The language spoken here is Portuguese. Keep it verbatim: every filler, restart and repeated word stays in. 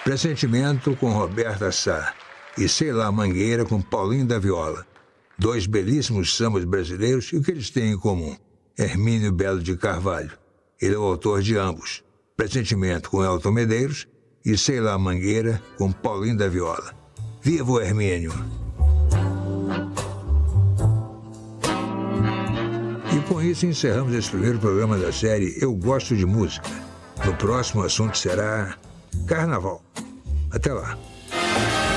Pressentimento com Roberta Sá e Sei Lá Mangueira com Paulinho da Viola. Dois belíssimos sambas brasileiros e o que eles têm em comum? Hermínio Belo de Carvalho. Ele é o autor de ambos. Pressentimento com Elton Medeiros e Sei Lá Mangueira com Paulinho da Viola. Viva o Hermínio! E com isso encerramos esse primeiro programa da série Eu Gosto de Música. No próximo assunto será Carnaval. Até lá!